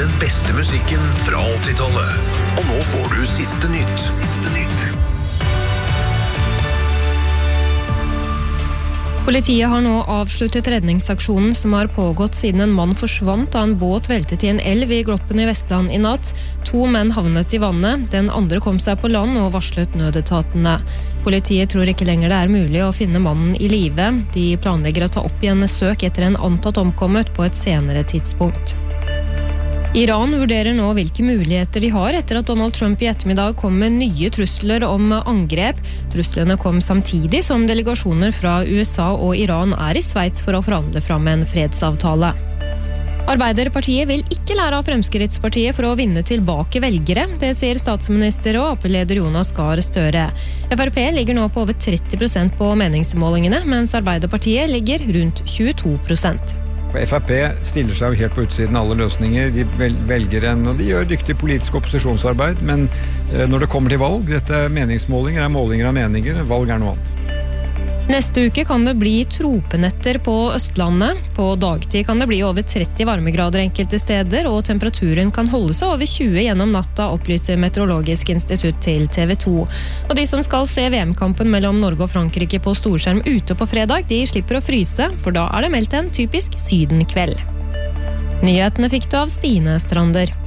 Den beste musikken fra 80-tallet. Og nå får du siste nytt. Politiet har nå avsluttet redningsaksjonen som har pågått siden en mann forsvant da en båt veltet i en elv i Gloppen i Vestland i natt. 2 menn havnet i vannet, den andre kom seg på land og varslet nødetatene. Politiet tror ikke lenger det er mulig å finne mannen i live. De planlegger å ta opp igjen søk etter en antatt omkommet på et senere tidspunkt. Iran vurderer nå hvilke muligheter de har etter at Donald Trump i ettermiddag kom med nye trusler om angrep. Truslene kom samtidig som delegasjoner fra USA og Iran er i Sveits for å forhandle fram en fredsavtale. Arbeiderpartiet vil ikke lære av Fremskrittspartiet for å vinne tilbake velgere. Det sier statsminister og AP-leder Jonas Gahr Støre. FrP ligger nå på over 30% på meningsmålingene, mens Arbeiderpartiet ligger rundt 22%. FrP stiller seg jo helt på utsiden av alle løsninger. De velger og de gjør dyktig politisk opposisjonsarbeid, men når det kommer til valg, dette meningsmålinger er målinger av meninger, valg er noe annet. Neste uke kan det bli tropenetter på Østlandet. På dagtid kan det bli over 30 varmegrader enkelte steder, og temperaturen kan holde seg over 20 gjennom natta, opplyser Meteorologisk institutt til TV 2. Og de som skal se VM-kampen mellom Norge og Frankrike på storskjerm ute på fredag, de slipper å fryse, for da er det meldt en typisk sydenkveld. Nyhetene fikk du av Stine Strander.